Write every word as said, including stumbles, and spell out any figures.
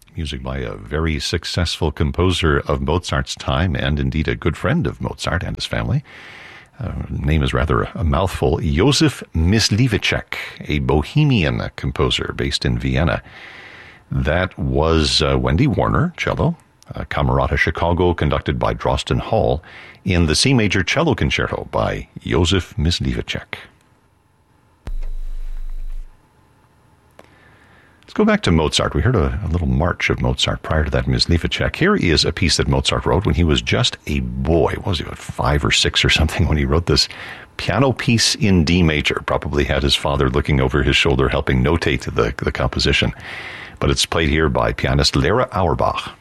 music by a very successful composer of Mozart's time and indeed a good friend of Mozart and his family. Uh, name is rather a mouthful. Józef Mysliveček, a Bohemian composer based in Vienna. That was uh, Wendy Warner, cello, uh, Camerata Chicago, conducted by Drosten Hall, in the C major cello concerto by Józef Mysliveček. Let's go back to Mozart. We heard a, a little march of Mozart prior to that, Mysliveček. Here is a piece that Mozart wrote when he was just a boy. What was he, about five or six or something when he wrote this piano piece in D major? Probably had his father looking over his shoulder helping notate the, the composition. But it's played here by pianist Lera Auerbach.